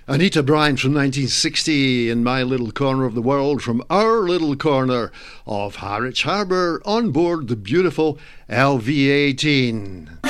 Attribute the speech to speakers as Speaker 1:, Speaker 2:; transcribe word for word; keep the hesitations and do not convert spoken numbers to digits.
Speaker 1: Anita Bryant from nineteen sixty in My Little Corner of the World from our little corner of Harwich Harbour on board the beautiful L V eighteen.